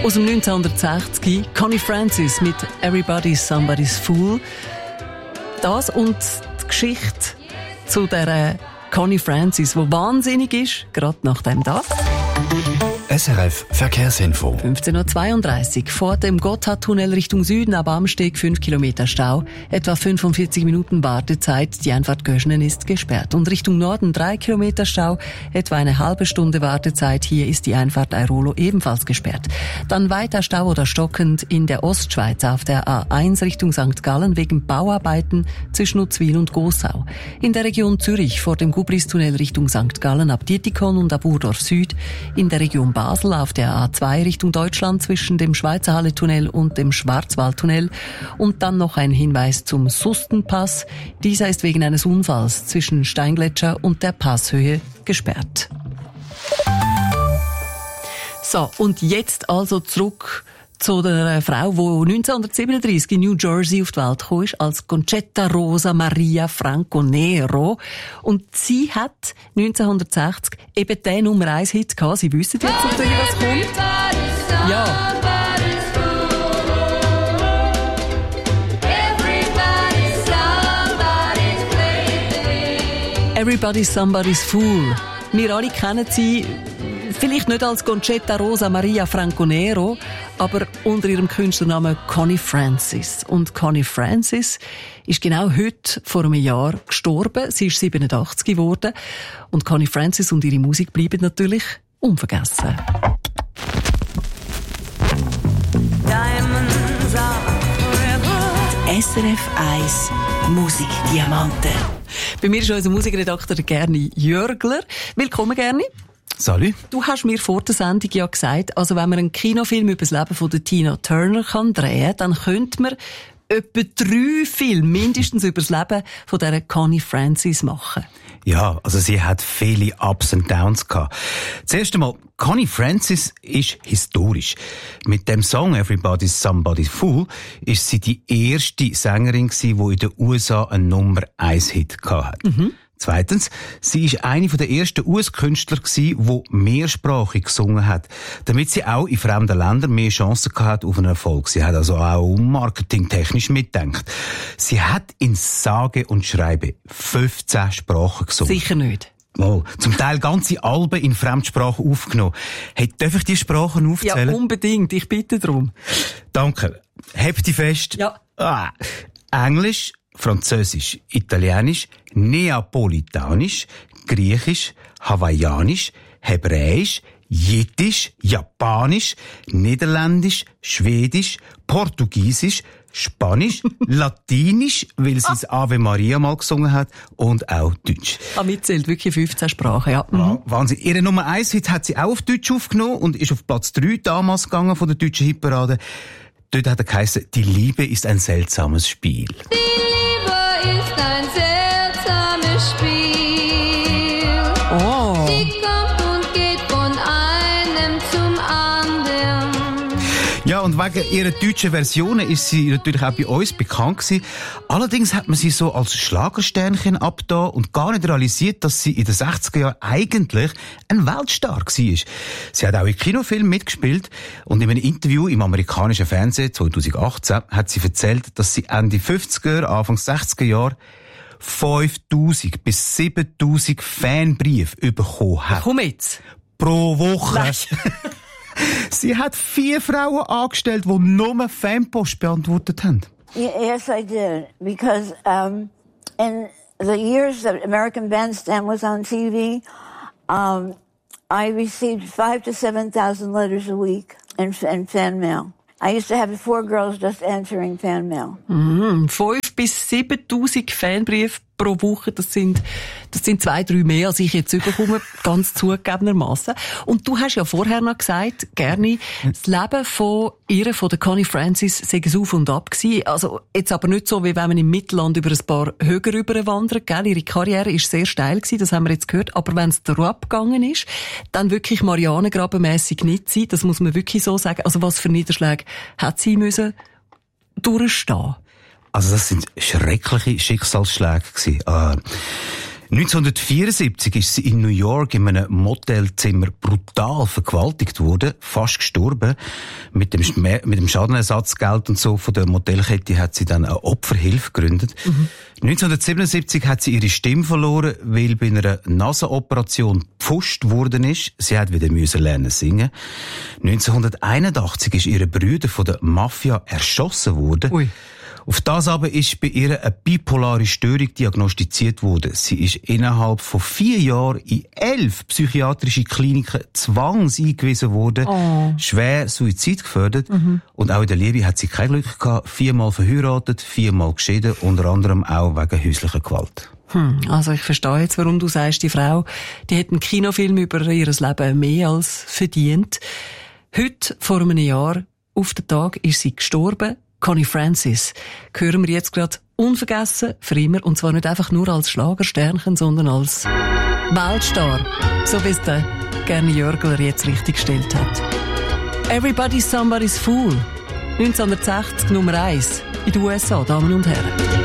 Aus dem 1960 Connie Francis mit Everybody's Somebody's Fool. Das und die Geschichte zu der Connie Francis, die wahnsinnig ist, gerade nach dem das. SRF Verkehrsinfo. 15.32 Uhr. Vor dem Gotthardtunnel Richtung Süden ab Amsteg 5 Kilometer Stau. Etwa 45 Minuten Wartezeit. Die Einfahrt Göschenen ist gesperrt. Und Richtung Norden 3 Kilometer Stau. Etwa eine halbe Stunde Wartezeit. Hier ist die Einfahrt Airolo ebenfalls gesperrt. Dann weiter Stau oder stockend in der Ostschweiz auf der A1 Richtung St. Gallen wegen Bauarbeiten zwischen Uzwil und Gossau. In der Region Zürich vor dem Gubristunnel Richtung St. Gallen ab Dietikon und ab Urdorf Süd. In der Region Basel auf der A2 Richtung Deutschland zwischen dem Schweizer Halle-Tunnel und dem Schwarzwaldtunnel. Und dann noch ein Hinweis zum Sustenpass. Dieser ist wegen eines Unfalls zwischen Steingletscher und der Passhöhe gesperrt. So, und jetzt also zurück zu der Frau, die 1937 in New Jersey auf die Welt gekommen ist, als Concetta Rosa Maria Franco Nero. Und sie hat 1960 eben den Nummer 1 Hit gehabt. Sie wissen jetzt natürlich, was kommt. Ja. Everybody's Somebody's Fool. Wir alle kennen sie, vielleicht nicht als Concetta Rosa Maria Franco Nero, aber unter ihrem Künstlernamen Connie Francis. Und Connie Francis ist genau heute vor einem Jahr gestorben. Sie ist 87 geworden. Und Connie Francis und ihre Musik bleiben natürlich unvergessen. SRF 1 Musikdiamanten. Bei mir ist unser Musikredakteur Gerni Jörgler. Willkommen, Gerni. Salut. Du hast mir vor der Sendung ja gesagt, also wenn man einen Kinofilm über das Leben von der Tina Turner kann drehen, dann könnte man etwa 3 Filme mindestens über das Leben von dieser Connie Francis machen. Ja, also sie hat viele Ups und Downs gehabt. Zuerst einmal, Connie Francis ist historisch. Mit dem Song Everybody's Somebody's Fool ist sie die erste Sängerin gewesen, die in den USA einen Nummer 1 Hit gehabt hat. Zweitens, sie ist eine der ersten US-Künstler gewesen, die mehrsprachig gesungen hat, damit sie auch in fremden Ländern mehr Chancen gehabt auf einen Erfolg. Sie hat also auch marketingtechnisch mitgedacht. Sie hat in sage und schreibe 15 Sprachen gesungen. Sicher nicht. Oh, zum Teil ganze Alben in Fremdsprachen aufgenommen. Hey, darf ich die Sprachen aufzählen? Ja, unbedingt. Ich bitte darum. Danke. Heb dich fest. Ja. Englisch, Französisch, Italienisch, Neapolitanisch, Griechisch, Hawaiianisch, Hebräisch, Jiddisch, Japanisch, Niederländisch, Schwedisch, Portugiesisch, Spanisch, Latinisch, weil sie das Ave Maria mal gesungen hat, und auch Deutsch. Mitzählt wirklich 15 Sprachen, ja. Wahnsinn. Ihre Nummer 1 Hit hat sie auch auf Deutsch aufgenommen und ist auf Platz 3 damals gegangen von der deutschen Hitparade. Dort hat er geheißen, die Liebe ist ein seltsames Spiel. Die Liebe ist ein seltsames Spiel. Oh. Sie kommt und geht von einem zum anderen. Ja, und wegen ihrer deutschen Versionen ist sie natürlich auch bei uns bekannt gewesen. Allerdings hat man sie so als Schlagersternchen abgetan und gar nicht realisiert, dass sie in den 60er Jahren eigentlich ein Weltstar war. Sie hat auch in Kinofilmen mitgespielt und in einem Interview im amerikanischen Fernsehen 2018 hat sie erzählt, dass sie Ende 50er, Anfang 60er Jahre 5'000 bis 7'000 Fanbriefe bekommen hat. Komm jetzt. Pro Woche. Sie hat 4 Frauen angestellt, die nur Fanpost beantwortet haben. Yes, I did. Because in the years that American Bandstand was on TV, I received 5,000 to 7,000 letters a week in fan mail. I used to have 4 girls just answering fan mail. 5 bis 7'000 Fanbriefe pro Woche, das sind 2-3 mehr, als ich jetzt bekomme, ganz zugegebenermassen. Und du hast ja vorher noch gesagt, Gerni, das Leben von ihr, von der Connie Francis, sei es auf und ab gewesen. Also, jetzt aber nicht so, wie wenn man im Mittelland über ein paar Höhe rüberwandert, gell? Ihre Karriere ist sehr steil gewesen, das haben wir jetzt gehört. Aber wenn es darauf abgegangen ist, dann wirklich Marianengrabenmässig nicht sein, das muss man wirklich so sagen. Also, was für Niederschläge hat sie müssen durchstehen? Also das sind schreckliche Schicksalsschläge gewesen. 1974 ist sie in New York in einem Motelzimmer brutal vergewaltigt worden, fast gestorben. Mit dem Schadenersatzgeld und so von der Motelkette hat sie dann eine Opferhilfe gegründet. 1977 hat sie ihre Stimme verloren, weil bei einer Nasenoperation gepfuscht worden ist. Sie hat wieder lernen singen. 1981 ist ihr Bruder von der Mafia erschossen worden. Ui. Auf das aber ist bei ihr eine bipolare Störung diagnostiziert worden. Sie ist innerhalb von 4 Jahren in 11 psychiatrische Kliniken zwangs eingewiesen worden, schwer Suizid gefördert. Und auch in der Liebe hat sie kein Glück gehabt, 4-mal verheiratet, 4-mal geschieden, unter anderem auch wegen häuslicher Gewalt. Also ich verstehe jetzt, warum du sagst, die Frau, die hat einen Kinofilm über ihr Leben mehr als verdient. Heute, vor einem Jahr, auf den Tag, ist sie gestorben. Connie Francis hören wir jetzt gerade unvergessen für immer, und zwar nicht einfach nur als Schlagersternchen, sondern als Weltstar, so wie es der Gerni Jörgler jetzt richtig gestellt hat. Everybody's Somebody's Fool, 1960 Nummer 1 in den USA, Damen und Herren.